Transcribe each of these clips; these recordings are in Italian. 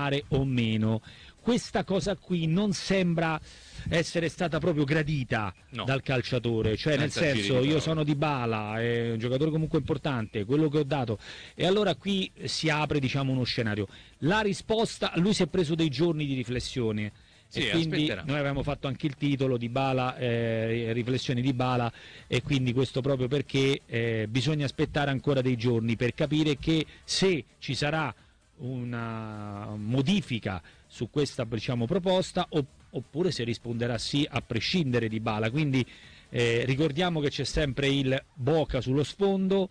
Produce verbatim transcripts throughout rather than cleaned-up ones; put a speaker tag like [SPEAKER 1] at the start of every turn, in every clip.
[SPEAKER 1] fare o meno. Questa cosa qui non sembra essere stata proprio gradita no. dal calciatore, cioè nel senso io sono Dybala, è un giocatore comunque importante, quello che ho dato, e allora qui si apre, diciamo, uno scenario. La risposta, lui si è preso dei giorni di riflessione. Sì, e quindi aspetterà. Noi avevamo fatto anche il titolo Dybala, eh, riflessioni di Dybala, e quindi questo proprio perché eh, bisogna aspettare ancora dei giorni per capire che se ci sarà una modifica su questa, diciamo, proposta oppure se risponderà sì a prescindere di Dybala. Quindi eh, ricordiamo che c'è sempre il Boca sullo sfondo.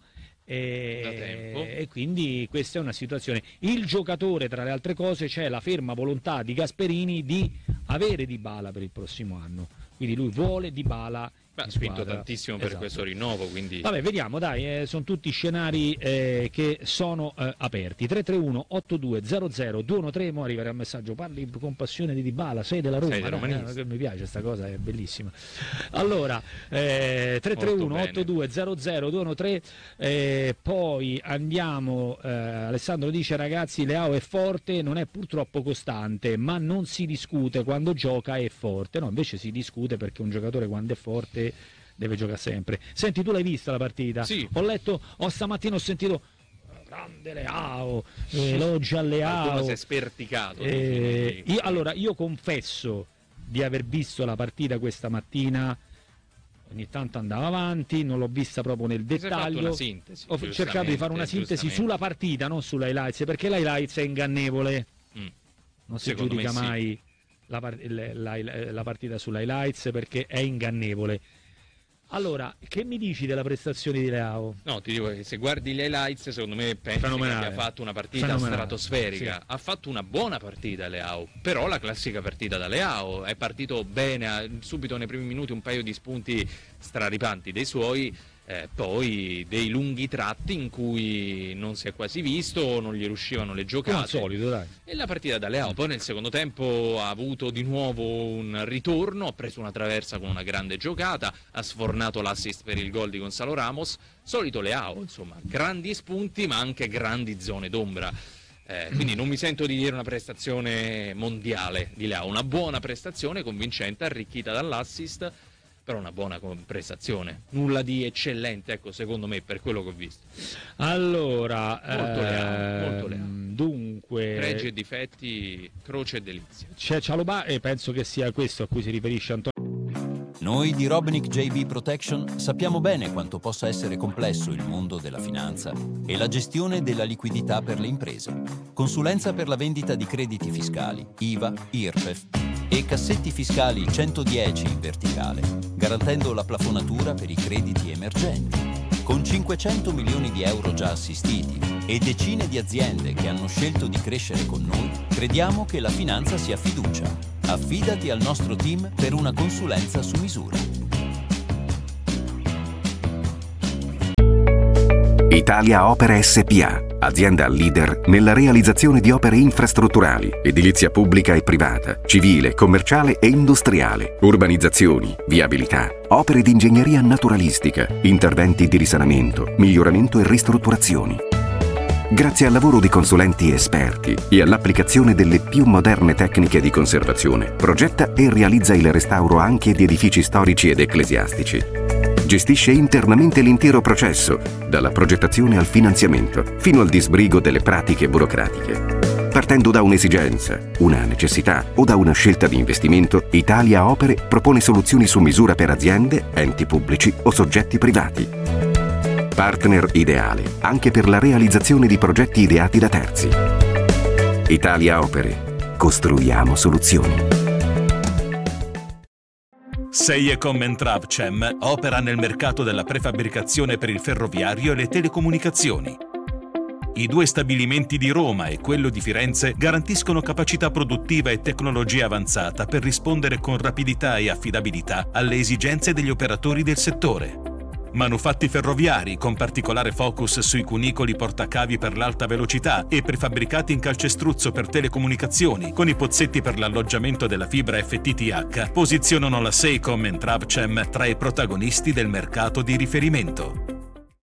[SPEAKER 1] E, e quindi questa è una situazione. Il giocatore, tra le altre cose, c'è la ferma volontà di Gasperini di avere Dybala per il prossimo anno, quindi lui vuole Dybala.
[SPEAKER 2] Ha spinto tantissimo per esatto. questo rinnovo, quindi
[SPEAKER 1] vabbè, vediamo, dai, eh, sono tutti scenari eh, che sono eh, aperti. Tre tre uno otto due zero zero due uno tre, mo arriverà il messaggio: parli con passione di Dybala, sei della Roma, sei dai, eh, mi piace sta cosa, è bellissima. Allora eh, tre tre uno otto due zero zero due uno tre, eh, poi andiamo, eh, Alessandro dice: ragazzi, Leao è forte, non è purtroppo costante, ma non si discute, quando gioca è forte. No, invece si discute, perché un giocatore quando è forte deve giocare sempre. Senti, tu l'hai vista la partita?
[SPEAKER 2] Sì.
[SPEAKER 1] Ho letto, ho stamattina ho sentito grande Leao, elogi a Leao.
[SPEAKER 2] Qualcuno si è sperticato.
[SPEAKER 1] Eh, io, allora, io confesso di aver visto la partita questa mattina, ogni tanto andava avanti, non l'ho vista proprio nel dettaglio.
[SPEAKER 2] Una sintesi,
[SPEAKER 1] ho cercato di fare una sintesi sulla partita, non sulla highlights, perché la highlights è ingannevole. Mm. Non si Secondo giudica mai sì. la, la, la, la partita sulla highlights, perché è ingannevole. Allora, che mi dici della prestazione di Leao?
[SPEAKER 2] No, ti dico che se guardi le highlights, secondo me pensi che abbia fatto una partita stratosferica. Sì. Ha fatto una buona partita Leao, però la classica partita da Leao. È partito bene, subito nei primi minuti un paio di spunti straripanti dei suoi, eh, poi dei lunghi tratti in cui non si è quasi visto, non gli riuscivano le giocate.
[SPEAKER 1] Come al solito, dai.
[SPEAKER 2] E la partita da Leao poi nel secondo tempo ha avuto di nuovo un ritorno, ha preso una traversa con una grande giocata, ha sfornato l'assist per il gol di Gonzalo Ramos. Solito Leao, insomma, grandi spunti ma anche grandi zone d'ombra. Eh, quindi non mi sento di dire una prestazione mondiale di Leao, una buona prestazione convincente, arricchita dall'assist, però una buona prestazione, nulla di eccellente, ecco, secondo me, per quello che ho visto.
[SPEAKER 1] Allora,
[SPEAKER 2] molto Leao, molto Leao.
[SPEAKER 1] Dunque,
[SPEAKER 2] pregi e difetti, croce e delizia.
[SPEAKER 1] C'è Cialobà, e penso che sia questo a cui si riferisce Antonio.
[SPEAKER 3] Noi di Robinic J B Protection sappiamo bene quanto possa essere complesso il mondo della finanza e la gestione della liquidità per le imprese. Consulenza per la vendita di crediti fiscali, I V A, I R P E F e cassetti fiscali centodieci in verticale, garantendo la plafonatura per i crediti emergenti. Con cinquecento milioni di euro già assistiti e decine di aziende che hanno scelto di crescere con noi, crediamo che la finanza sia fiducia. Affidati al nostro team per una consulenza su misura.
[SPEAKER 4] Italia Opere S P A, azienda leader nella realizzazione di opere infrastrutturali, edilizia pubblica e privata, civile, commerciale e industriale, urbanizzazioni, viabilità, opere di ingegneria naturalistica, interventi di risanamento, miglioramento e ristrutturazioni. Grazie al lavoro di consulenti esperti e all'applicazione delle più moderne tecniche di conservazione, progetta e realizza il restauro anche di edifici storici ed ecclesiastici. Gestisce internamente l'intero processo, dalla progettazione al finanziamento, fino al disbrigo delle pratiche burocratiche. Partendo da un'esigenza, una necessità o da una scelta di investimento, Italia Opere propone soluzioni su misura per aziende, enti pubblici o soggetti privati. Partner ideale anche per la realizzazione di progetti ideati da terzi. Italia Opere. Costruiamo soluzioni.
[SPEAKER 5] Seiecom e Travcem opera nel mercato della prefabbricazione per il ferroviario e le telecomunicazioni. I due stabilimenti di Roma e quello di Firenze garantiscono capacità produttiva e tecnologia avanzata per rispondere con rapidità e affidabilità alle esigenze degli operatori del settore. Manufatti ferroviari con particolare focus sui cunicoli portacavi per l'alta velocità e prefabbricati in calcestruzzo per telecomunicazioni con i pozzetti per l'alloggiamento della fibra F T T H posizionano la Seiecom e Travcem tra i protagonisti del mercato di riferimento.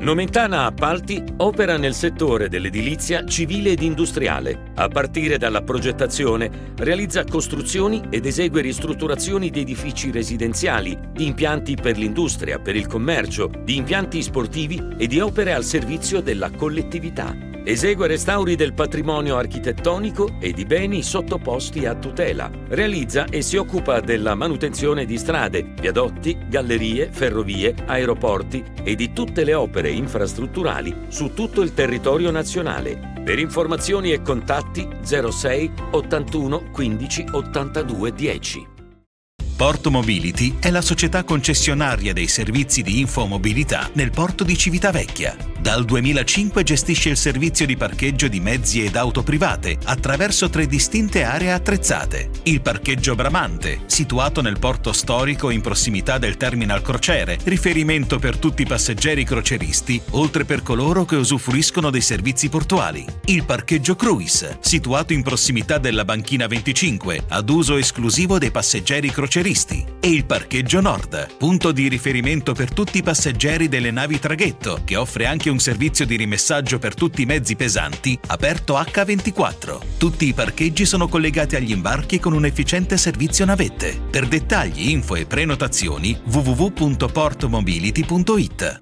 [SPEAKER 6] Nomentana Appalti opera nel settore dell'edilizia civile ed industriale. A partire dalla progettazione, realizza costruzioni ed esegue ristrutturazioni di edifici residenziali, di impianti per l'industria, per il commercio, di impianti sportivi e di opere al servizio della collettività. Esegue restauri del patrimonio architettonico e di beni sottoposti a tutela. Realizza e si occupa della manutenzione di strade, viadotti, gallerie, ferrovie, aeroporti e di tutte le opere infrastrutturali su tutto il territorio nazionale. Per informazioni e contatti zero sei ottantuno quindici ottantadue dieci.
[SPEAKER 5] Porto Mobility è la società concessionaria dei servizi di infomobilità nel porto di Civitavecchia. Dal duemilacinque gestisce il servizio di parcheggio di mezzi ed auto private attraverso tre distinte aree attrezzate. Il parcheggio Bramante, situato nel porto storico in prossimità del terminal crociere, riferimento per tutti i passeggeri croceristi, oltre per coloro che usufruiscono dei servizi portuali. Il parcheggio Cruise, situato in prossimità della banchina venticinque, ad uso esclusivo dei passeggeri croceristi. E il parcheggio Nord, punto di riferimento per tutti i passeggeri delle navi traghetto, che offre anche un servizio di rimessaggio per tutti i mezzi pesanti, aperto acca ventiquattro. Tutti i parcheggi sono collegati agli imbarchi con un efficiente servizio navette. Per dettagli, info e prenotazioni w w w punto portomobility punto it.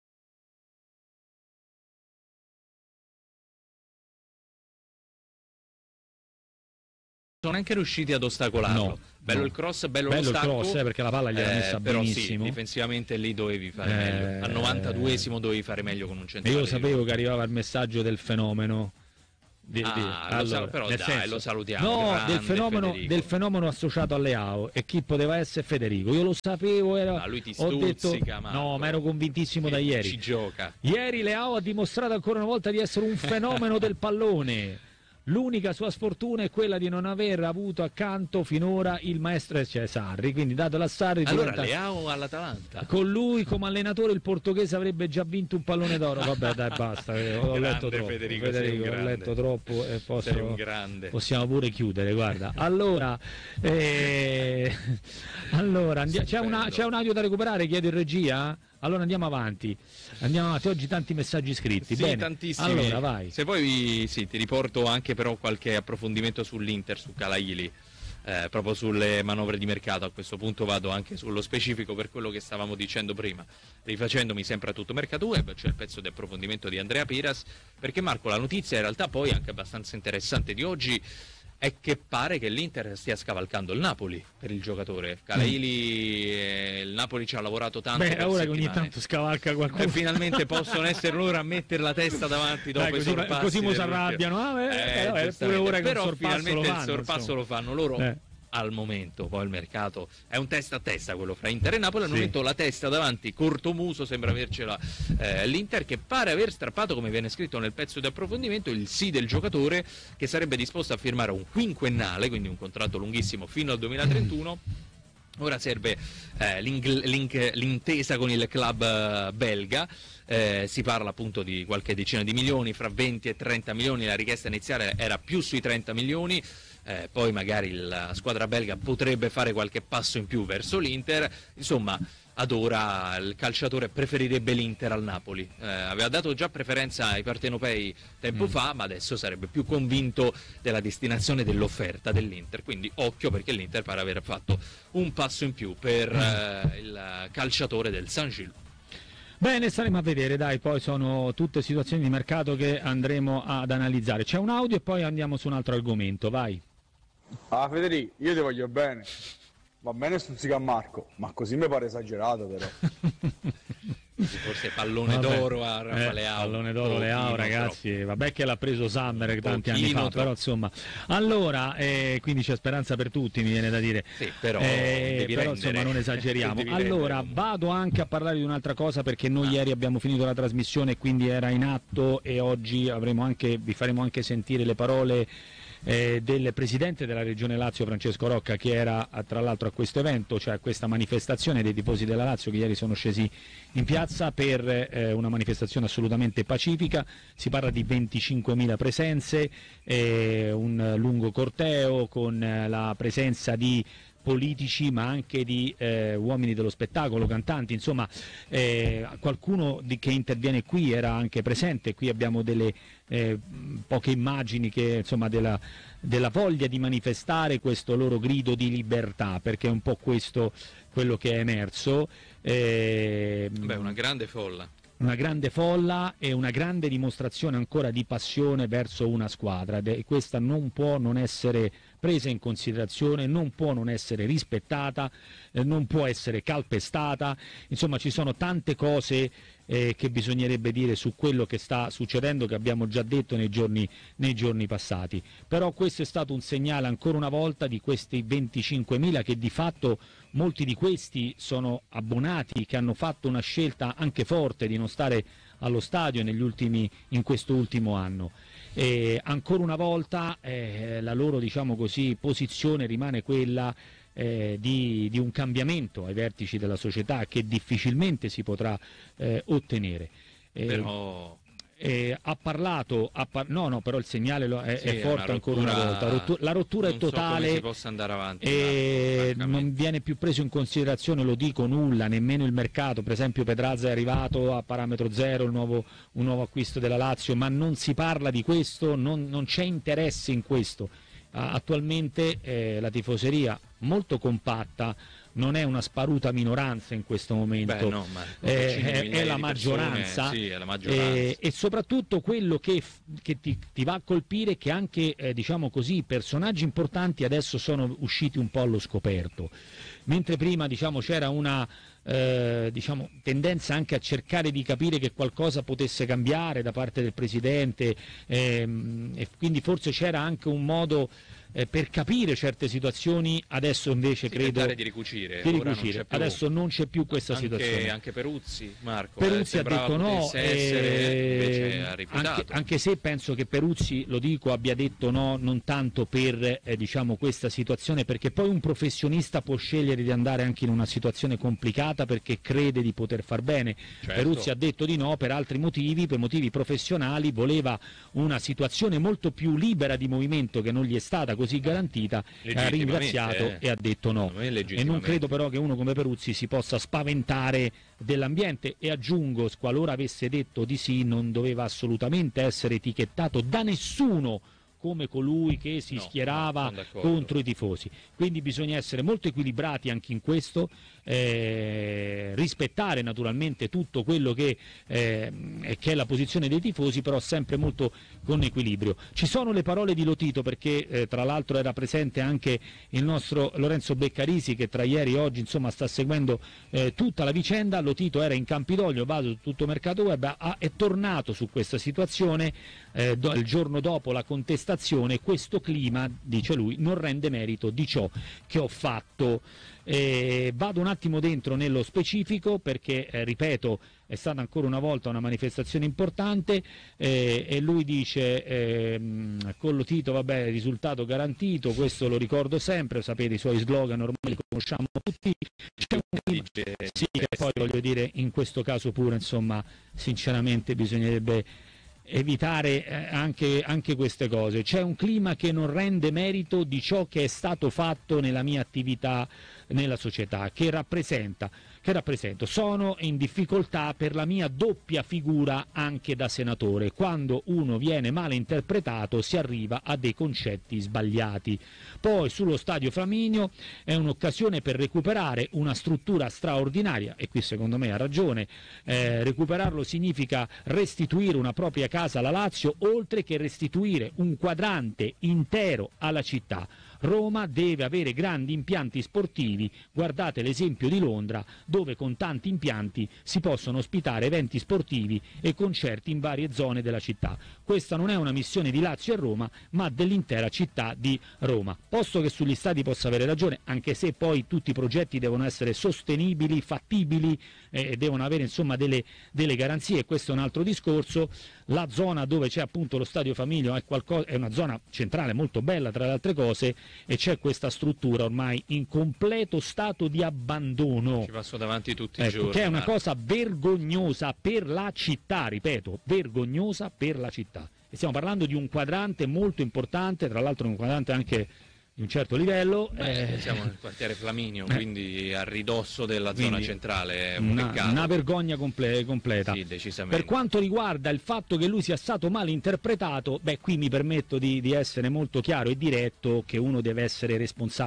[SPEAKER 2] Sono anche riusciti ad ostacolarlo.
[SPEAKER 1] No,
[SPEAKER 2] bello
[SPEAKER 1] no.
[SPEAKER 2] il cross, bello,
[SPEAKER 1] bello
[SPEAKER 2] lo stacco.
[SPEAKER 1] il cross, eh, perché la palla gliela
[SPEAKER 2] eh,
[SPEAKER 1] messa
[SPEAKER 2] però
[SPEAKER 1] benissimo.
[SPEAKER 2] Sì, difensivamente lì dovevi fare
[SPEAKER 1] Eh,
[SPEAKER 2] meglio. Al novantaduesimo dovevi fare meglio con un
[SPEAKER 1] E
[SPEAKER 2] centrale.
[SPEAKER 1] io sapevo che arrivava il messaggio del fenomeno. Di,
[SPEAKER 2] Ah,
[SPEAKER 1] di-
[SPEAKER 2] lo
[SPEAKER 1] allora,
[SPEAKER 2] sal- però
[SPEAKER 1] nel
[SPEAKER 2] dai,
[SPEAKER 1] senso-
[SPEAKER 2] lo salutiamo,
[SPEAKER 1] No,
[SPEAKER 2] grande
[SPEAKER 1] del fenomeno,
[SPEAKER 2] Federico.
[SPEAKER 1] del fenomeno associato alle A O, e chi poteva essere Federico. Io lo sapevo, era,
[SPEAKER 2] Ma lui ti
[SPEAKER 1] ho detto,
[SPEAKER 2] stuzzica, Marco.
[SPEAKER 1] no, ma ero convintissimo da
[SPEAKER 2] Ci
[SPEAKER 1] ieri.
[SPEAKER 2] gioca.
[SPEAKER 1] Ieri Leao ha dimostrato ancora una volta di essere un fenomeno del pallone. L'unica sua sfortuna è quella di non aver avuto accanto finora il maestro, cioè Sarri, quindi datela a Sarri
[SPEAKER 2] Allora
[SPEAKER 1] diventa...
[SPEAKER 2] Leao all'Atalanta.
[SPEAKER 1] Con lui come allenatore il portoghese avrebbe già vinto un pallone d'oro. Vabbè, dai, basta, eh, ho
[SPEAKER 2] Grande
[SPEAKER 1] letto troppo.
[SPEAKER 2] Federico, sei un
[SPEAKER 1] ho
[SPEAKER 2] grande.
[SPEAKER 1] letto troppo e posso-
[SPEAKER 2] Sei un grande.
[SPEAKER 1] possiamo pure chiudere, guarda. Allora, eh, allora andia- c'è, una, c'è un audio da recuperare, chiedo in regia? Allora andiamo avanti. Andiamo avanti, oggi tanti messaggi scritti.
[SPEAKER 2] Sì,
[SPEAKER 1] Bene.
[SPEAKER 2] tantissimi.
[SPEAKER 1] Allora, vai.
[SPEAKER 2] Se poi sì, ti riporto anche però qualche approfondimento sull'Inter, su Calaili, eh, proprio sulle manovre di mercato. A questo punto vado anche sullo specifico per quello che stavamo dicendo prima, rifacendomi sempre a tutto Mercato Web, cioè il pezzo di approfondimento di Andrea Piras, perché Marco, la notizia in realtà poi anche abbastanza interessante di oggi è che pare che l'Inter stia scavalcando il Napoli per il giocatore. Calaili, eh, il Napoli ci ha lavorato tanto.
[SPEAKER 1] Beh,
[SPEAKER 2] per
[SPEAKER 1] ora che ogni
[SPEAKER 2] settimane.
[SPEAKER 1] tanto scavalca qualcuno.
[SPEAKER 2] E finalmente possono essere loro a mettere la testa davanti dopo
[SPEAKER 1] Dai,
[SPEAKER 2] i
[SPEAKER 1] così,
[SPEAKER 2] sorpassi
[SPEAKER 1] così mo si
[SPEAKER 2] dell'ultimo.
[SPEAKER 1] arrabbiano. Ah, eh,
[SPEAKER 2] Eh,
[SPEAKER 1] però è pure
[SPEAKER 2] giustamente.
[SPEAKER 1] ora che
[SPEAKER 2] Però
[SPEAKER 1] un sorpasso
[SPEAKER 2] finalmente
[SPEAKER 1] lo fanno,
[SPEAKER 2] il sorpasso
[SPEAKER 1] insomma.
[SPEAKER 2] lo fanno loro.
[SPEAKER 1] Eh.
[SPEAKER 2] Al momento poi il mercato è un testa a testa quello fra Inter e Napoli. Al
[SPEAKER 1] Sì.
[SPEAKER 2] momento la testa davanti, cortomuso, sembra avercela eh, l'Inter, che pare aver strappato, come viene scritto nel pezzo di approfondimento, il sì del giocatore, che sarebbe disposto a firmare un quinquennale, quindi un contratto lunghissimo fino al duemilatrentuno. Ora serve eh, l'ing- l'ing- l'intesa con il club eh, belga. Eh, si parla appunto di qualche decina di milioni, fra venti e trenta milioni. La richiesta iniziale era più sui trenta milioni. Eh, poi magari la squadra belga potrebbe fare qualche passo in più verso l'Inter. Insomma, ad ora il calciatore preferirebbe l'Inter al Napoli. Eh, aveva dato già preferenza ai partenopei tempo
[SPEAKER 1] Mm.
[SPEAKER 2] fa, ma adesso sarebbe più convinto della destinazione dell'offerta dell'Inter. Quindi occhio, perché l'Inter pare aver fatto un passo in più per eh, il calciatore del Saint-Gilles.
[SPEAKER 1] Bene, staremo a vedere, dai, poi sono tutte situazioni di mercato che andremo ad analizzare. C'è un audio e poi andiamo su un altro argomento, vai.
[SPEAKER 7] Ah Federico, io ti voglio bene. Va bene stuzzica a Marco, ma così mi pare esagerato però.
[SPEAKER 2] Forse pallone
[SPEAKER 1] Vabbè,
[SPEAKER 2] d'oro a Raffaele
[SPEAKER 1] eh,
[SPEAKER 2] Leao.
[SPEAKER 1] pallone d'oro Leao, ragazzi,
[SPEAKER 2] troppo.
[SPEAKER 1] vabbè che l'ha preso Summer tanti anni fa,
[SPEAKER 2] Pochino
[SPEAKER 1] però
[SPEAKER 2] troppo.
[SPEAKER 1] insomma. Allora, eh, quindi c'è speranza per tutti, mi viene da dire.
[SPEAKER 2] Sì, però
[SPEAKER 1] Eh,
[SPEAKER 2] devi
[SPEAKER 1] però
[SPEAKER 2] rendere.
[SPEAKER 1] insomma non esageriamo.
[SPEAKER 2] Devi
[SPEAKER 1] Allora,
[SPEAKER 2] rendere.
[SPEAKER 1] vado anche a parlare di un'altra cosa, perché noi ieri abbiamo finito la trasmissione, quindi era in atto, e oggi avremo anche, vi faremo anche sentire le parole Eh, del presidente della regione Lazio Francesco Rocca, che era tra l'altro a questo evento, cioè a questa manifestazione dei tifosi della Lazio, che ieri sono scesi in piazza per eh, una manifestazione assolutamente pacifica. Si parla di venticinquemila presenze, eh, un lungo corteo con eh, la presenza di politici ma anche di eh, uomini dello spettacolo, cantanti, insomma eh, qualcuno di, che interviene qui era anche presente. Qui abbiamo delle eh, poche immagini che, insomma, della, della voglia di manifestare questo loro grido di libertà, perché è un po' questo quello che è emerso. Eh,
[SPEAKER 2] Beh, una grande folla.
[SPEAKER 1] Una grande folla e una grande dimostrazione ancora di passione verso una squadra, e questa non può non essere presa in considerazione, non può non essere rispettata, eh, non può essere calpestata. Insomma, ci sono tante cose eh, che bisognerebbe dire su quello che sta succedendo, che abbiamo già detto nei giorni, nei giorni passati. Però questo è stato un segnale ancora una volta di questi venticinquemila, che di fatto molti di questi sono abbonati, che hanno fatto una scelta anche forte di non stare allo stadio negli ultimi, in questo ultimo anno. E ancora una volta eh, la loro, diciamo così, posizione rimane quella eh, di, di un cambiamento ai vertici della società che difficilmente si potrà eh, ottenere. Eh,
[SPEAKER 2] Però...
[SPEAKER 1] Eh, ha parlato, ha par- no no però il segnale lo- è,
[SPEAKER 2] sì,
[SPEAKER 1] è forte
[SPEAKER 2] è
[SPEAKER 1] ancora una volta. Rottu- la rottura
[SPEAKER 2] non
[SPEAKER 1] è totale,
[SPEAKER 2] so come si possa andare avanti,
[SPEAKER 1] e non viene più preso in considerazione, lo dico, nulla, nemmeno il mercato. Per esempio Pedrazza è arrivato a parametro zero, il nuovo, un nuovo acquisto della Lazio, ma non si parla di questo, non, non c'è interesse in questo. Uh, attualmente eh, la tifoseria molto compatta, non è una sparuta minoranza in questo momento.
[SPEAKER 2] Beh, no, ma
[SPEAKER 1] eh, è, è, la maggioranza,
[SPEAKER 2] persone, sì, è la maggioranza.
[SPEAKER 1] Eh, e soprattutto quello che, che ti, ti va a colpire è che anche eh, diciamo così, personaggi importanti adesso sono usciti un po' allo scoperto, mentre prima, diciamo, c'era una eh, diciamo, tendenza anche a cercare di capire che qualcosa potesse cambiare da parte del presidente, ehm, e quindi forse c'era anche un modo Eh, per capire certe situazioni. Adesso invece
[SPEAKER 2] sì,
[SPEAKER 1] credo
[SPEAKER 2] di ricucire,
[SPEAKER 1] di
[SPEAKER 2] ora
[SPEAKER 1] ricucire.
[SPEAKER 2] Non più,
[SPEAKER 1] adesso non c'è più questa
[SPEAKER 2] anche,
[SPEAKER 1] situazione.
[SPEAKER 2] Anche Peruzzi, Marco
[SPEAKER 1] Peruzzi
[SPEAKER 2] eh,
[SPEAKER 1] ha detto no,
[SPEAKER 2] essere,
[SPEAKER 1] eh, anche, anche se penso che Peruzzi, lo dico, abbia detto no non tanto per eh, diciamo questa situazione, perché poi un professionista può scegliere di andare anche in una situazione complicata perché crede di poter far bene.
[SPEAKER 2] Certo.
[SPEAKER 1] Peruzzi ha detto di no per altri motivi, per motivi professionali, voleva una situazione molto più libera di movimento che non gli è stata così garantita, ha ringraziato
[SPEAKER 2] eh.
[SPEAKER 1] e ha detto no. E non credo però che uno come Peruzzi si possa spaventare dell'ambiente, e aggiungo, qualora avesse detto di sì, non doveva assolutamente essere etichettato da nessuno come colui che si
[SPEAKER 2] no,
[SPEAKER 1] schierava
[SPEAKER 2] no,
[SPEAKER 1] contro i tifosi. Quindi bisogna essere molto equilibrati anche in questo, eh, rispettare naturalmente tutto quello che, eh, che è la posizione dei tifosi, però sempre molto con equilibrio. Ci sono le parole di Lotito, perché eh, tra l'altro era presente anche il nostro Lorenzo Beccarisi, che tra ieri e oggi, insomma, sta seguendo eh, tutta la vicenda. Lotito era in Campidoglio, va su tutto Mercato Web, ha, è tornato su questa situazione eh, do, il giorno dopo la contestazione. Questo clima, dice lui, non rende merito di ciò che ho fatto. Eh, vado un attimo dentro nello specifico perché, eh, ripeto, è stata ancora una volta una manifestazione importante, eh, e lui dice eh, con Lotito, vabbè, risultato garantito, questo lo ricordo sempre, sapete i suoi slogan ormai li conosciamo tutti. C'è un clima, sì, e poi voglio dire, in questo caso pure, insomma, sinceramente bisognerebbe evitare eh, anche, anche queste cose. C'è un clima che non rende merito di ciò che è stato fatto nella mia attività nella società, che rappresenta, che rappresento. Sono in difficoltà per la mia doppia figura anche da senatore. Quando uno viene male interpretato si arriva a dei concetti sbagliati. Poi sullo Stadio Flaminio è un'occasione per recuperare una struttura straordinaria, e qui secondo me ha ragione, eh, recuperarlo significa restituire una propria casa alla Lazio, oltre che restituire un quadrante intero alla città. Roma deve avere grandi impianti sportivi, guardate l'esempio di Londra, dove con tanti impianti si possono ospitare eventi sportivi e concerti in varie zone della città. Questa non è una missione di Lazio e Roma, ma dell'intera città di Roma. Posto che sugli stadi possa avere ragione, anche se poi tutti i progetti devono essere sostenibili, fattibili, e eh, devono avere, insomma, delle, delle garanzie, questo è un altro discorso. La zona dove c'è appunto lo Stadio Flaminio è, qualcosa, è una zona centrale molto bella, tra le altre cose, e c'è questa struttura ormai in completo stato di abbandono.
[SPEAKER 2] Ci passo davanti tutti
[SPEAKER 1] ecco,
[SPEAKER 2] i giorni.
[SPEAKER 1] Che è una
[SPEAKER 2] Marco.
[SPEAKER 1] cosa vergognosa per la città, ripeto, vergognosa per la città. E stiamo parlando di un quadrante molto importante, tra l'altro un quadrante anche di un certo livello.
[SPEAKER 2] Beh,
[SPEAKER 1] eh,
[SPEAKER 2] siamo nel quartiere Flaminio,
[SPEAKER 1] eh,
[SPEAKER 2] quindi a ridosso della
[SPEAKER 1] quindi
[SPEAKER 2] zona centrale, è un
[SPEAKER 1] una,
[SPEAKER 2] peccato.
[SPEAKER 1] una vergogna comple- completa.
[SPEAKER 2] Sì, decisamente.
[SPEAKER 1] Per quanto riguarda il fatto che lui sia stato mal interpretato, beh, qui mi permetto di, di essere molto chiaro e diretto che uno deve essere responsabile